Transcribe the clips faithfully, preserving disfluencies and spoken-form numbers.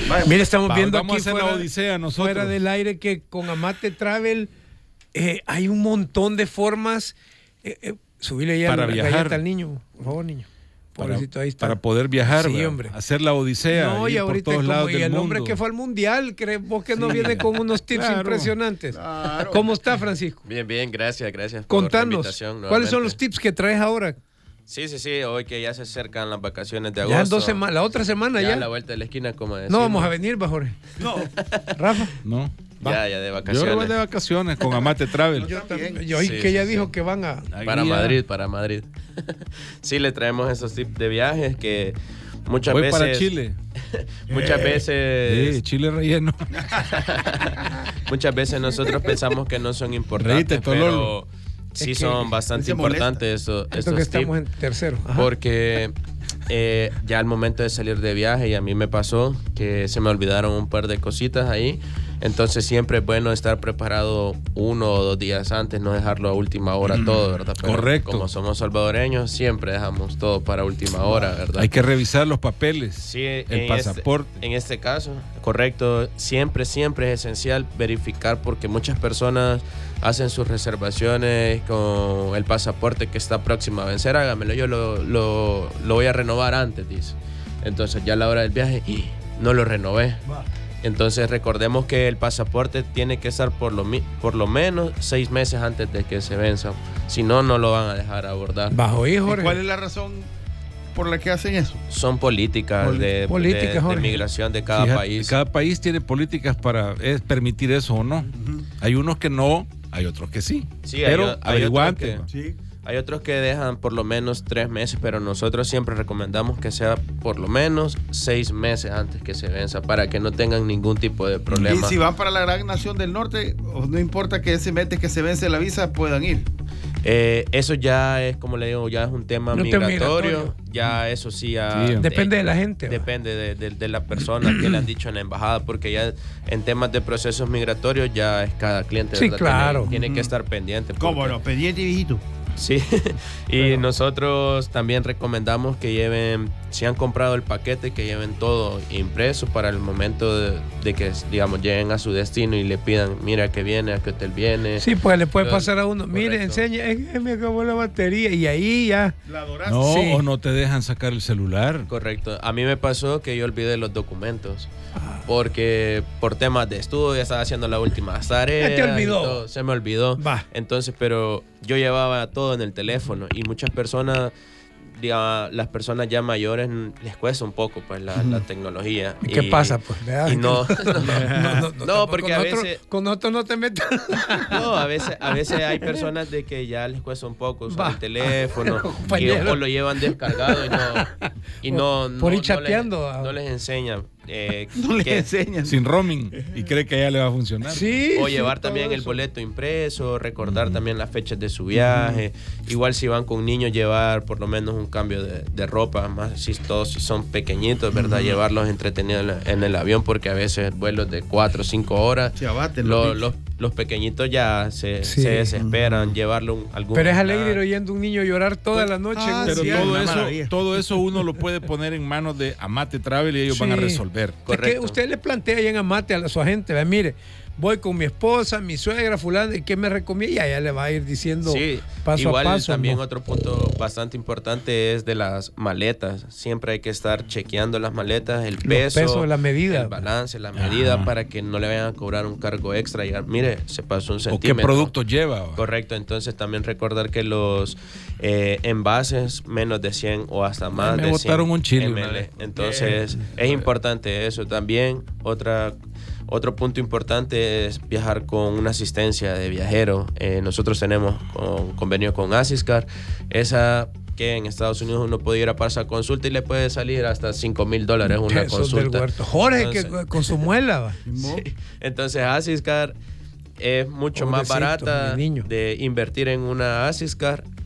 Mira, estamos Va, viendo vamos aquí a hacer fuera, la odisea nosotros. fuera del aire que con Amate Travel eh, hay un montón de formas. Eh, eh, subirle ya Para la viajar. galleta al niño, por favor, niño. Para, Pobrecito, ahí está. para poder viajar, Sí, ¿verdad? hombre. Hacer la odisea, No, y ir por ahorita todos como lados y del el mundo. hombre que fue al mundial, ¿crees vos que no Sí. viene con unos tips Claro. impresionantes? Claro. ¿Cómo está, Francisco? Bien, bien, gracias, gracias por la Contanos, invitación. ¿cuáles son nuevamente. los tips que traes ahora? Sí, sí, sí, hoy que ya se acercan las vacaciones de Ya agosto. en dos semanas, la otra semana ya. ya. a la vuelta de la esquina, como decimos. No vamos a venir, va, Jorge. No. Rafa. No. Ya, ya de Yo vacaciones. voy de vacaciones con Amate Travel. Yo también. también. Yo oí Sí, que ella sí, dijo sí. que van a. Para Ahí ya- Madrid, para Madrid. Sí, le traemos esos tips de viajes que muchas Voy veces... para Chile. Muchas veces... Sí, Chile relleno. Muchas veces nosotros pensamos que no son importantes, Reíte, Tololo. pero sí Es que son bastante se molesta. importantes esos, Esto esos que tips. estamos en tercero. Ajá. Porque eh, ya al momento de salir de viaje, y a mí me pasó que se me olvidaron un par de cositas ahí. Entonces siempre es bueno estar preparado uno o dos días antes, no dejarlo a última hora todo, ¿verdad? Pero Correcto. Como somos salvadoreños, siempre dejamos todo para última hora, ¿verdad? Hay que revisar los papeles. Sí, el en pasaporte. Este, en este caso, correcto, siempre, siempre es esencial verificar porque muchas personas hacen sus reservaciones con el pasaporte que está próximo a vencer. Hágamelo, yo lo, lo, lo voy a renovar antes, dice. Entonces ya a la hora del viaje, ¡y! No lo renové. Entonces recordemos que el pasaporte tiene que estar por lo, mi- por lo menos seis meses antes de que se venza. Si no, no lo van a dejar abordar. Bajo ahí, ¿Y Jorge. cuál es la razón por la que hacen eso? Son políticas Poli- de, políticas, de- de Jorge. migración de cada Fíjate, país. Cada país tiene políticas para eh, permitir eso o no. Hay unos que no, hay otros que sí. Sí, hay pero o- hay averiguante. otros Sí. Hay otros que dejan por lo menos tres meses, pero nosotros siempre recomendamos que sea por lo menos seis meses antes que se venza para que no tengan ningún tipo de Y problema. si van para la gran nación del norte, o no importa que ese mes que se vence la visa, puedan ir. Eh, eso ya es, como le digo, ya es un tema Un tema migratorio. migratorio. Ya eso sí, ya, Sí, eh, Depende de la gente, ¿va? Depende de, de- de la persona que le han dicho en la embajada, porque ya en temas de procesos migratorios ya es cada cliente. Sí, ¿verdad? claro. Tiene, tiene que estar pendiente. ¿Cómo porque- no? Pendiente, viejito. Sí, y nosotros también recomendamos que lleven, si han comprado el paquete, que lleven todo impreso para el momento de, de que, digamos, lleguen a su destino y le pidan, mira que viene, a qué hotel viene. Sí, pues le puede Todo- pasar a uno. Mire, correcto. enseña, es que me acabó la batería. Y ahí ya. La adoraste. No, Sí. o no te dejan sacar el celular. Correcto. A mí me pasó que yo olvidé los documentos. Porque por temas de estudio ya estaba haciendo la última tarea. Ya te olvidó. Se me olvidó. Va. Entonces, pero yo llevaba todo en el teléfono y muchas personas, diga, las personas ya mayores mm, les cuesta un poco pues la, la tecnología. ¿Y qué Y- pasa? Pues, ¿verdad? Y no, no, No, porque con a nosotros- veces- Con nosotros no te metas. no, a veces, a veces hay personas de que ya les cuesta un poco usar Va. el teléfono y, Compañero. o lo llevan descargado y no, y no, no- Por ir no chateando. les, no les enseña. eh, No le que- enseñan. Sin roaming. Y cree que ya le va a funcionar. Sí. O sí, llevar todo también el eso. boleto impreso, recordar también las fechas de su viaje. Igual si van con niños, llevar por lo menos un cambio de, de ropa, más si todos si son pequeñitos, ¿verdad? Llevarlos entretenidos en, la- en el avión, porque a veces vuelos de cuatro o cinco horas, Se abaten lo- los los, los pequeñitos ya se, Sí. se desesperan, llevarlo un- algún... Pero es alegre ir ah, oyendo un niño llorar toda la noche. Ah, en un Pero sí, avión. todo una eso, maravilla. todo eso uno lo puede poner en manos de Amate Travel y ellos van a Sí. resolver. Es que Correcto. usted le plantea ahí en Amate a la- su agente, vea, mire, voy con mi esposa, mi suegra, fulana, ¿y qué me recomienda? Y allá le va a ir diciendo Sí, paso igual a paso. también ¿no? otro punto bastante importante es de las maletas. Siempre hay que estar chequeando las maletas, el peso, pesos, la medida. el balance, la medida, para que no le vayan a cobrar un cargo extra. Y, mire, se pasó un O qué centímetro. producto lleva. Correcto, entonces también recordar que los eh, envases menos de cien o hasta más me de botaron cien un chile una mililitros. vez. Entonces es importante eso también. Otra, otro punto importante es viajar con una asistencia de viajero. Eh, nosotros tenemos con, convenio con Asiscar. Esa que en Estados Unidos uno puede ir a pasar consulta y le puede salir hasta cinco mil dólares una Esos del consulta. huerto. Jorge, Entonces- que con su muela va. Sí. Entonces Asiscar es mucho más Pobrecito, barata mi niño. de invertir en una Asiscar.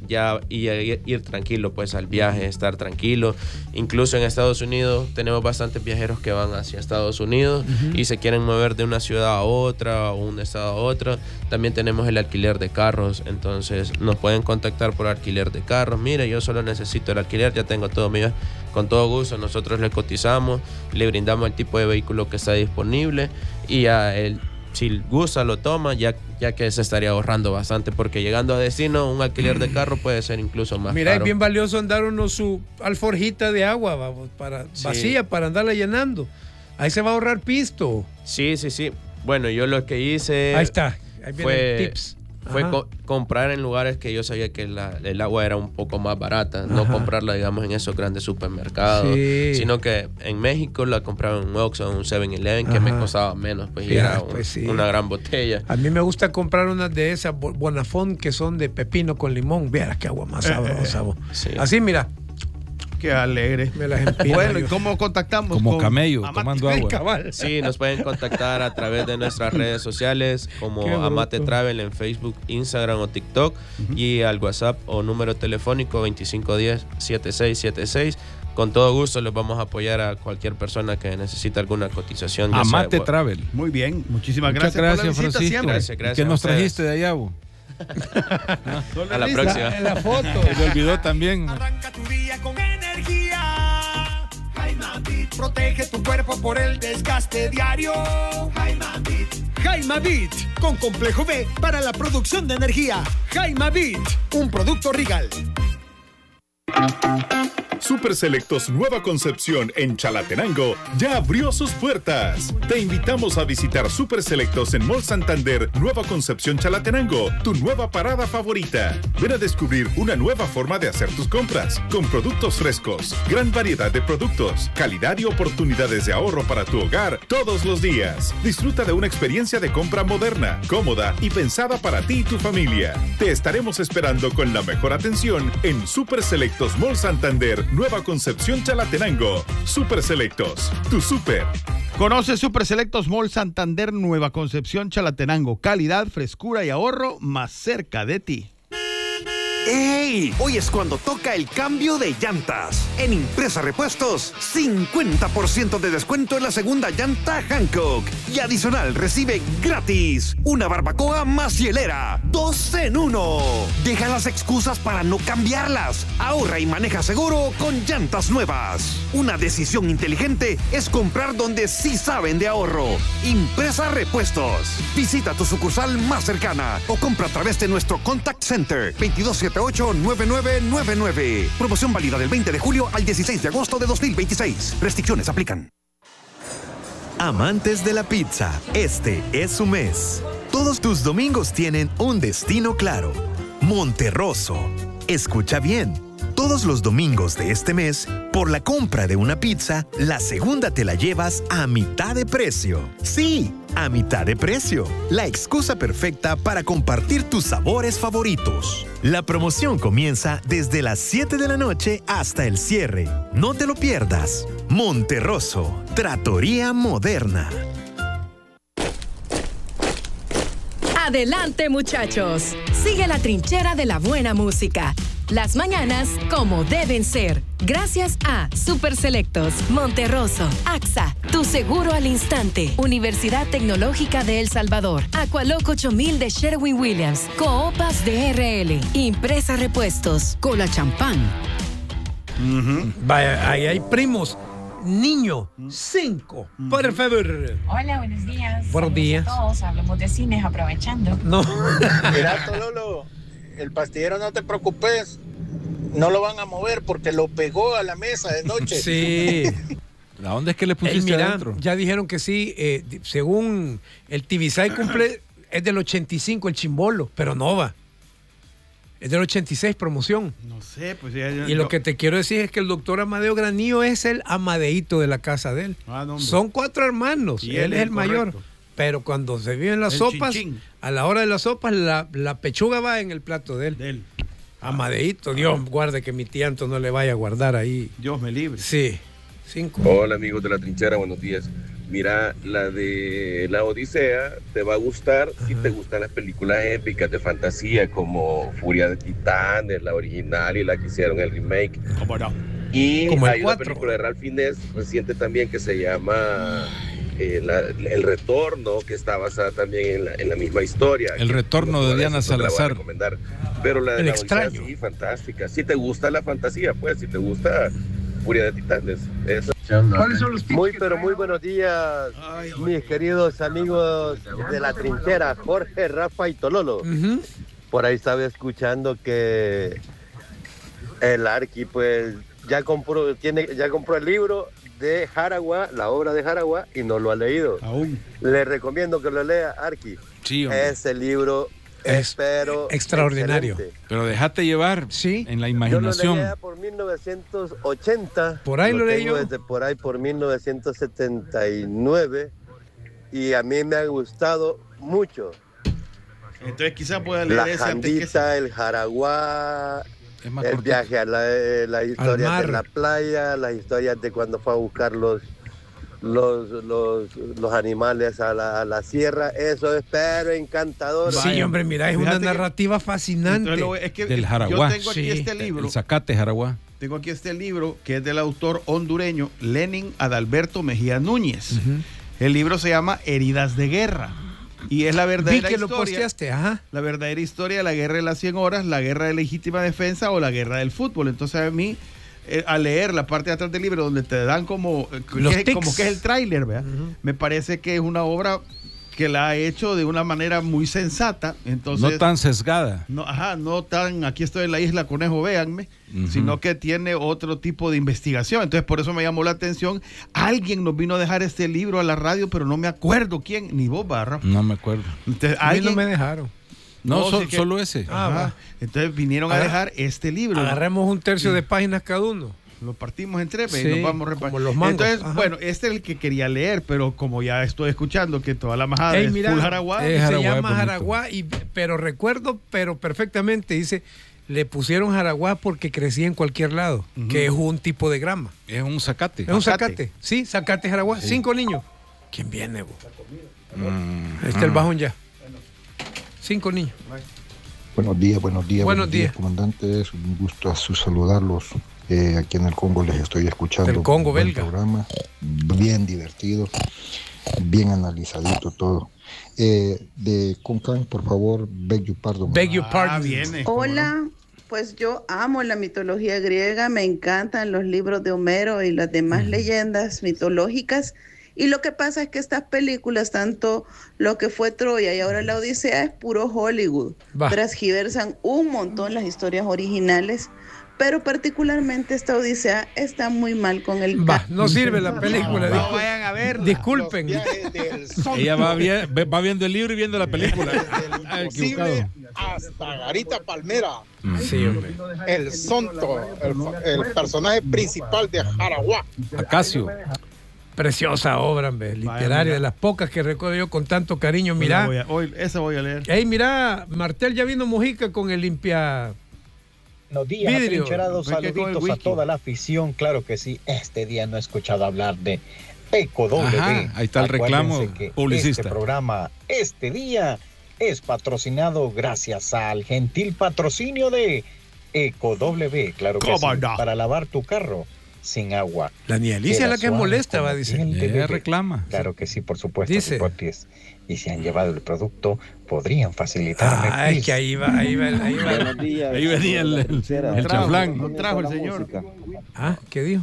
ya y ir, ir tranquilo pues al viaje, estar tranquilo. Incluso en Estados Unidos tenemos bastantes viajeros que van hacia Estados Unidos uh-huh. y se quieren mover de una ciudad a otra o un estado a otro. También tenemos el alquiler de carros, entonces nos pueden contactar por alquiler de carros. Mire, yo solo necesito el alquiler, ya tengo todo mío. Con todo gusto nosotros le cotizamos, le brindamos el tipo de vehículo que está disponible y ya él, si gusta, lo toma, ya, ya que se estaría ahorrando bastante, porque llegando a destino un alquiler de carro puede ser incluso más Mira, caro. es bien valioso andar uno su alforjita de agua, vamos, para, sí. vacía para andarla llenando. Ahí se va a ahorrar pisto. Sí, sí, sí. Bueno, yo lo que hice... Ahí está, ahí vienen fue, tips. Fue co- comprar en lugares que yo sabía que la, el agua era un poco más barata. Ajá. No comprarla, digamos, en esos grandes supermercados. Sí. Sino que en México la compraba en un Oxxo, en un seven eleven, que me costaba menos. Pues, y ya, era un, pues sí. una gran botella. A mí me gusta comprar unas de esas Bonafont que son de pepino con limón. Viera qué agua más sabrosa. Eh, sí. Así, mira. Qué alegre. Me las empino. Bueno, ¿y cómo contactamos? Como con camello, Amate, tomando agua. Cabal. Sí, nos pueden contactar a través de nuestras redes sociales como Amate Travel en Facebook, Instagram o TikTok uh-huh. y al WhatsApp o número telefónico veinticinco diez, setenta y seis setenta y seis. Con todo gusto les vamos a apoyar a cualquier persona que necesite alguna cotización. Amate sea, Travel. Muy bien, muchísimas Muchas gracias, gracias, por la Francisco. Gracias, gracias. ¿Qué nos trajiste de allá, vos? A la próxima. En la foto. Se le olvidó también. Arranca tu día con energía. Jaimabit protege tu cuerpo por el desgaste diario. Jaimabit. Jaimabit con complejo B para la producción de energía. Jaimabit, un producto Regal. Super Selectos Nueva Concepción en Chalatenango ya abrió sus puertas. Te invitamos a visitar Super Selectos en Mall Santander, Nueva Concepción Chalatenango, tu nueva parada favorita. Ven a descubrir una nueva forma de hacer tus compras, con productos frescos, gran variedad de productos, calidad y oportunidades de ahorro para tu hogar todos los días. Disfruta de una experiencia de compra moderna, cómoda y pensada para ti y tu familia. Te estaremos esperando con la mejor atención en Super Selectos Mall Santander, Nueva Concepción Chalatenango. Super Selectos, tu super. Conoce Super Selectos Mall Santander, Nueva Concepción Chalatenango. Calidad, frescura y ahorro más cerca de ti. ¡Ey! Hoy es cuando toca el cambio de llantas. En Impresa Repuestos, cincuenta por ciento de descuento en la segunda llanta Hankook. Y adicional recibe gratis una barbacoa más hielera. Dos en uno. Deja las excusas para no cambiarlas. Ahorra y maneja seguro con llantas nuevas. Una decisión inteligente es comprar donde sí saben de ahorro. Impresa Repuestos. Visita tu sucursal más cercana o compra a través de nuestro Contact Center veintidós setenta y ocho, noventa y nueve noventa y nueve. Promoción válida del veinte de julio al dieciséis de agosto de dos mil veintiséis. Restricciones aplican. Amantes de la pizza, este es su mes. Todos tus domingos tienen un destino claro. Monterroso. Escucha bien. Todos los domingos de este mes, por la compra de una pizza, la segunda te la llevas a mitad de precio. Sí, a mitad de precio. La excusa perfecta para compartir tus sabores favoritos. La promoción comienza desde las siete de la noche hasta el cierre. No te lo pierdas. Monterroso, Trattoria Moderna. Adelante, muchachos. Sigue la trinchera de la buena música. Las mañanas como deben ser. Gracias a Super Selectos, Monterroso, A X A, Tu Seguro al Instante, Universidad Tecnológica de El Salvador, Aqualoc ocho mil de Sherwin-Williams, Coopas de R L, Impresa Repuestos, Cola Champán. Uh-huh. Vaya, ahí hay primos. Niño, cinco, uh-huh. Por favor. Hola, buenos días. Buenos días. A todos, hablemos de cines aprovechando. No. Mira, Tololo, el pastillero, no te preocupes, no lo van a mover porque lo pegó a la mesa de noche. Sí. ¿A dónde es que le pusiste hey, mira, adentro? Ya dijeron que sí, eh, según el Tibisay cumple, es del ochenta y cinco el chimbolo, pero no va. Es del ochenta y seis promoción. No sé, pues ya, ya, Y lo yo... que te quiero decir es que el doctor Amadeo Granillo es el Amadeíto de la casa de él. Ah, no, son cuatro hermanos, y él, él es el mayor. Correcto. Pero cuando se viven las el sopas, chinchín. A la hora de las sopas, la, la pechuga va en el plato de él. De él. Amadeíto, Dios guarde que mi tianto no le vaya a guardar ahí. Dios me libre. Sí, cinco. Hola amigos de la trinchera, buenos días. Mira, la de La Odisea te va a gustar si te gustan las películas épicas de fantasía como Furia de Titanes, la original y la que hicieron el remake. ¿Cómo no? Y Como el hay una cuatro. película de Ralph Fiennes reciente también que se llama eh, la- El Retorno, que está basada también en la, en la misma historia. El Retorno de Diana Esa te la voy a Salazar. recomendar. Pero la de El La Odisea, extraño. sí, fantástica. Si te gusta la fantasía, pues, si te gusta Furia de Titanes, esa. ¿Cuáles son los tips? Muy, pero muy buenos días, mis queridos amigos de la trinchera, Jorge, Rafa y Tololo. Ujú. Por ahí estaba escuchando que el Arqui, pues, ya compró, tiene, ya compró el libro de Jaragua, la obra de Jaragua, y no lo ha leído. Aún. Le recomiendo que lo lea, Arqui. Sí, hombre. Ese libro Es espero extraordinario. excelente. Pero déjate llevar Sí. en la Yo lo imaginación. leía por mil novecientos ochenta. Por ahí lo leí tengo yo. desde por ahí por mil novecientos setenta y nueve y a mí me ha gustado mucho. Entonces quizás pueda leer La ese antes que ese. Jandita, el Jaraguá, Es más el cortito. viaje a la, eh, las historias mar. de la playa, las historias de cuando fue a buscar los los, los, los animales a la, a la sierra. Eso es pero encantador. Sí, Vaya. hombre, mira, es Fíjate una que- narrativa fascinante. Entonces, lo- es que Del yo Jaraguá. tengo aquí Sí. este libro. El Zacate Jaraguá. Tengo aquí este libro que es del autor hondureño Lenin Adalberto Mejía Núñez. Ujú. El libro se llama Heridas de Guerra y es la Vi verdadera que lo historia. posteaste, ajá. La verdadera historia de la guerra de las cien horas, la guerra de legítima defensa o la guerra del fútbol. Entonces a mí, eh, al leer la parte de atrás del libro donde te dan como, eh, Los que, es- tics. como que es el tráiler, ¿verdad? Me parece que es una obra que la ha hecho de una manera muy sensata. Entonces, No tan sesgada. no, ajá, no tan, aquí estoy en la isla Conejo, véanme, Ujú. sino que tiene otro tipo de investigación. Entonces, por eso me llamó la atención. Alguien nos vino a dejar este libro a la radio, pero no me acuerdo quién, ni vos, Barra. No me acuerdo. Entonces, A mí no alguien- me dejaron. No, No, so- sí que- solo ese. Ah, Ajá. va. Entonces vinieron a Agar- dejar este libro. Agarremos un tercio de páginas cada uno. Lo partimos en tres Sí, y nos vamos repartiendo. como los mangos. Entonces, Ajá. bueno, este es el que quería leer, pero como ya estoy escuchando que toda la majada Ey, es mira, full Jaraguá, eh, se Jaraguá es llama bonito. Jaraguá, y, pero recuerdo, pero perfectamente, dice, le pusieron Jaraguá porque crecía en cualquier lado, que es un tipo de grama. Es un zacate. Es un Zacate. zacate. Sí, zacate Jaraguá. Cinco niños. ¿Quién viene, vos? Mm, Este es el bajón ya. Cinco niños. Buenos días, buenos días. Buenos días. comandante. Es un gusto a su saludarlos. Eh, aquí en el Congo les estoy escuchando. Del Congo Buen belga. programa, bien divertido, bien analizadito todo. Eh, de Concán, por favor, beg you pardon. Beg your Ah, pardon. viene. ¿cómo no? Hola, pues yo amo la mitología griega, me encantan los libros de Homero y las demás leyendas mitológicas. Y lo que pasa es que estas películas, tanto lo que fue Troya y ahora la Odisea, es puro Hollywood. Va. Transgiversan un montón las historias originales, pero particularmente esta Odisea está muy mal con el... Va, ca- no sirve la película. No discul- vayan a verla. Disculpen. Ella va, bien- ve- va viendo el libro y viendo la película. Ah, equivocado. Hasta Garita Palmera, Sí, hombre. el Sonto, el, el personaje principal de Jaraguá. Acacio. Preciosa obra, hombre, literaria, mira. de las pocas que recuerdo yo con tanto cariño. Hoy la Mira, voy a- hoy, esa voy a leer. hey, mira, Martel ya vino Mujica con el limpia. Buenos días, Vidrio. atrincherados, Hay que con el saluditos a wiki. toda la afición. Claro que sí, este día no he escuchado hablar de Eco W. Ajá, ahí está el reclamo Acuérdense que publicista. Este programa, este día, es patrocinado gracias al gentil patrocinio de Eco W. Claro que sí, ¿Cómo no? para lavar tu carro sin agua. La nielicia es Queda la que es suave molesta, como va a decir. piel de Ella bebé. reclama. Claro que sí, por supuesto, Dice. cipotes. Y si han llevado el producto, podrían facilitarme. Ah, es please. que ahí va, ahí va, ahí va. días. Ahí venía el, el, el chaflán. No trajo el señor. Ah, ¿qué dijo?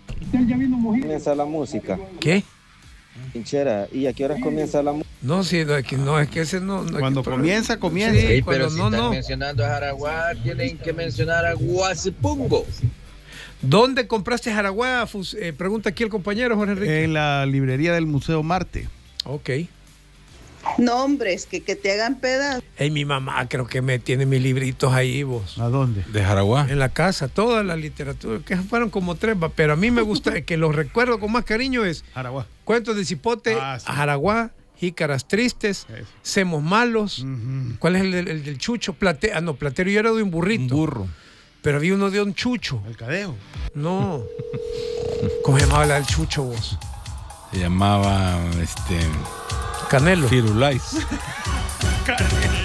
Comienza la música, ¿Qué? hinchera. ¿Y a qué horas comienza la música? No, sí, no, es que, no, es que ese no. no Cuando es que- comienza, comienza. Sí, cuando no, no. mencionando a Jaraguá, tienen que mencionar a Guasipungo. ¿Dónde compraste Jaraguá? Fus- eh, pregunta aquí el compañero Jorge Enrique. En la librería del Museo Marte. Ok. Nombres que, que te hagan pedazos. Hey, mi mamá creo que me tiene mis libritos ahí, vos. ¿A dónde? De Jaraguá. En la casa, toda la literatura, que fueron como tres, va, pero a mí me gusta, que los recuerdo con más cariño es Jaraguá. Cuentos de Cipote, Ah, sí. Jaraguá, Jícaras Tristes, Eso. Semos Malos. Ujú. ¿Cuál es el, del- el del Chucho? Plate, ah, no, Platero yo era de un Un burrito. burro. Pero había uno de un Chucho. El cadeo. No. ¿Cómo se llamaba la del Chucho vos? Se llamaba este Canelo. Firulais. Canelo.